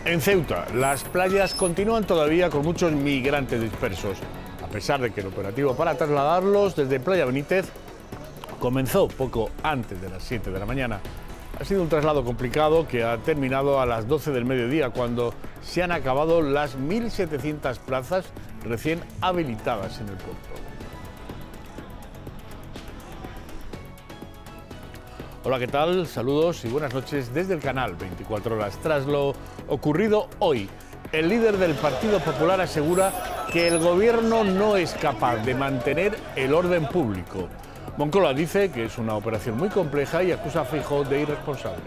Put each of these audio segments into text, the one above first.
En Ceuta, las playas continúan todavía con muchos migrantes dispersos, a pesar de que el operativo para trasladarlos desde Playa Benítez comenzó poco antes de las 7 de la mañana. Ha sido un traslado complicado que ha terminado a las 12 del mediodía, cuando se han acabado las 1.700 plazas recién habilitadas en el puerto. Hola, ¿qué tal? Saludos y buenas noches desde el canal 24 Horas. Tras lo ocurrido hoy, el líder del Partido Popular asegura que el gobierno no es capaz de mantener el orden público. Moncloa dice que es una operación muy compleja y acusa a Feijóo de irresponsable.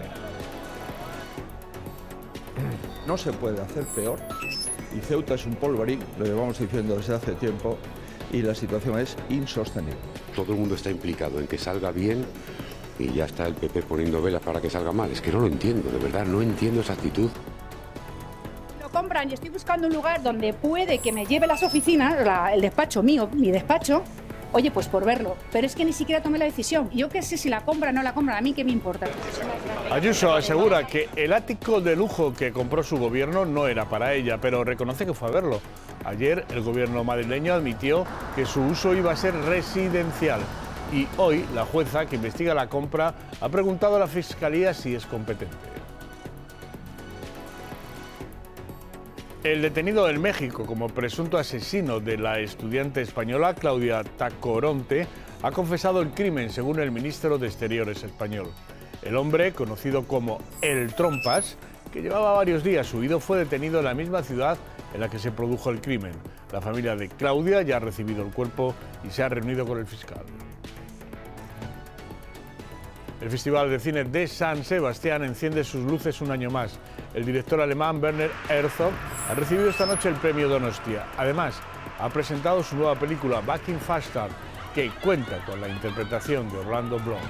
No se puede hacer peor, y Ceuta es un polvorín, lo llevamos diciendo desde hace tiempo, y la situación es insostenible. Todo el mundo está implicado en que salga bien y ya está el PP poniendo velas para que salga mal. Es que no lo entiendo, de verdad, no entiendo esa actitud. Lo compran y estoy buscando un lugar donde puede que me lleve las oficinas, el despacho mío, mi despacho. Oye, pues por verlo, pero es que ni siquiera tomé la decisión. Yo qué sé si la compran o no la compran, a mí qué me importa. Ayuso asegura que el ático de lujo que compró su gobierno no era para ella, pero reconoce que fue a verlo. Ayer el gobierno madrileño admitió que su uso iba a ser residencial y hoy la jueza que investiga la compra ha preguntado a la Fiscalía si es competente. El detenido en México como presunto asesino de la estudiante española Claudia Tacoronte ha confesado el crimen, según el ministro de Exteriores español. El hombre, conocido como El Trompas, que llevaba varios días huido, fue detenido en la misma ciudad en la que se produjo el crimen. La familia de Claudia ya ha recibido el cuerpo y se ha reunido con el fiscal. El Festival de Cine de San Sebastián enciende sus luces un año más. El director alemán Werner Herzog ha recibido esta noche el premio Donostia. Además, ha presentado su nueva película Back in Faster, que cuenta con la interpretación de Orlando Bloom.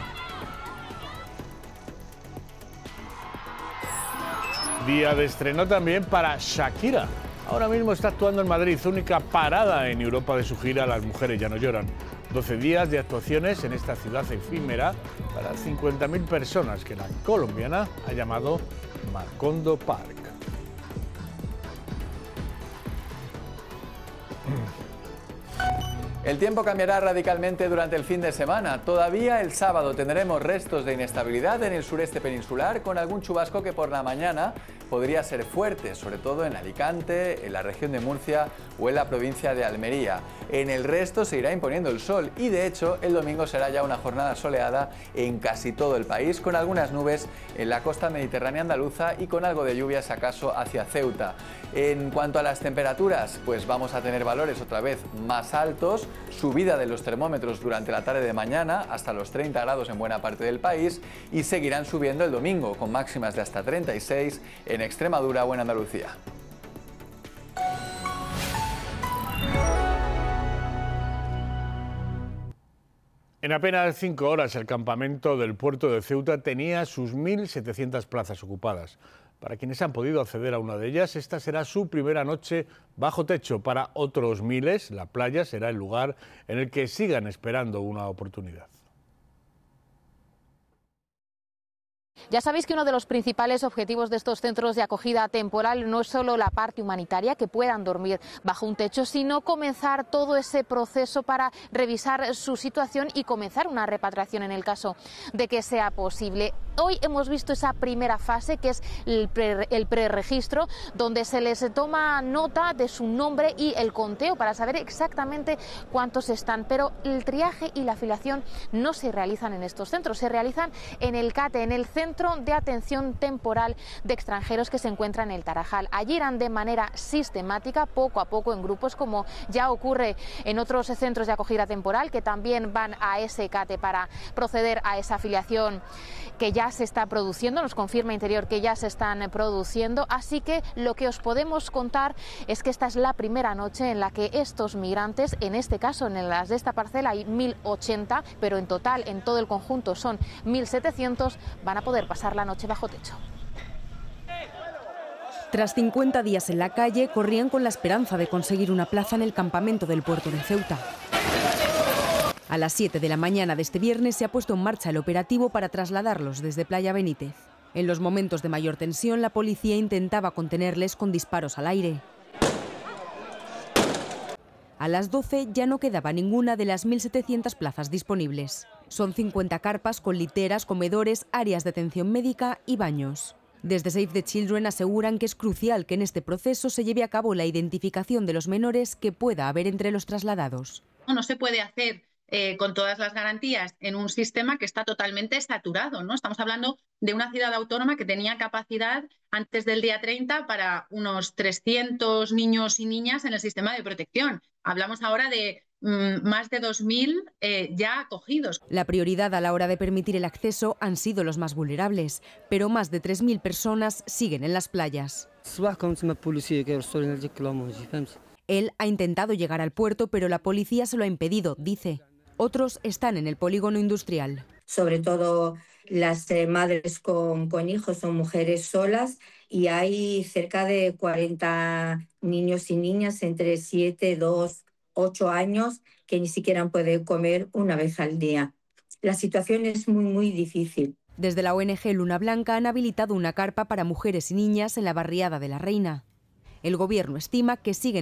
Día de estreno también para Shakira. Ahora mismo está actuando en Madrid, única parada en Europa de su gira Las mujeres ya no lloran. 12 días de actuaciones en esta ciudad efímera para 50.000 personas que la colombiana ha llamado Macondo Park. El tiempo cambiará radicalmente durante el fin de semana. Todavía el sábado tendremos restos de inestabilidad en el sureste peninsular, con algún chubasco que por la mañana podría ser fuerte, sobre todo en Alicante, en la región de Murcia o en la provincia de Almería. En el resto se irá imponiendo el sol y, de hecho, el domingo será ya una jornada soleada en casi todo el país, con algunas nubes en la costa mediterránea andaluza y con algo de lluvias acaso hacia Ceuta. En cuanto a las temperaturas, pues vamos a tener valores otra vez más altos, subida de los termómetros durante la tarde de mañana hasta los 30 grados en buena parte del país, y seguirán subiendo el domingo con máximas de hasta 36 en Extremadura o en Andalucía. En apenas 5 horas el campamento del puerto de Ceuta tenía sus 1.700 plazas ocupadas. Para quienes han podido acceder a una de ellas, esta será su primera noche bajo techo. Para otros miles, la playa será el lugar en el que sigan esperando una oportunidad. Ya sabéis que uno de los principales objetivos de estos centros de acogida temporal no es solo la parte humanitaria, que puedan dormir bajo un techo, sino comenzar todo ese proceso para revisar su situación y comenzar una repatriación en el caso de que sea posible. Hoy hemos visto esa primera fase, que es el preregistro, donde se les toma nota de su nombre y el conteo para saber exactamente cuántos están, pero el triaje y la afiliación no se realizan en estos centros, se realizan en el CATE, en el Centro de Atención Temporal de Extranjeros, que se encuentra en el Tarajal. Allí irán de manera sistemática, poco a poco, en grupos, como ya ocurre en otros centros de acogida temporal, que también van a ese CATE para proceder a esa afiliación que ya se está produciendo. Nos confirma Interior que ya se están produciendo, así que lo que os podemos contar es que esta es la primera noche en la que estos migrantes, en este caso en las de esta parcela hay 1.080, pero en total, en todo el conjunto son 1.700, van a poder pasar la noche bajo techo. Tras 50 días en la calle, corrían con la esperanza de conseguir una plaza en el campamento del puerto de Ceuta. A las 7 de la mañana de este viernes se ha puesto en marcha el operativo para trasladarlos desde Playa Benítez. En los momentos de mayor tensión, la policía intentaba contenerles con disparos al aire. A las 12 ya no quedaba ninguna de las 1.700 plazas disponibles. Son 50 carpas con literas, comedores, áreas de atención médica y baños. Desde Save the Children aseguran que es crucial que en este proceso se lleve a cabo la identificación de los menores que pueda haber entre los trasladados. No se puede hacer con todas las garantías en un sistema que está totalmente saturado, ¿no? Estamos hablando de una ciudad autónoma que tenía capacidad antes del día 30 para unos 300 niños y niñas en el sistema de protección. Hablamos ahora de más de 2.000 ya acogidos. La prioridad a la hora de permitir el acceso han sido los más vulnerables, pero más de 3.000 personas siguen en las playas. Él ha intentado llegar al puerto, pero la policía se lo ha impedido, dice. Otros están en el polígono industrial. Sobre todo las madres con hijos, son mujeres solas y hay cerca de 40 niños y niñas entre 7, 2, 8 años que ni siquiera pueden comer una vez al día. La situación es muy difícil. Desde la ONG Luna Blanca han habilitado una carpa para mujeres y niñas en la barriada de La Reina. El gobierno estima que siguen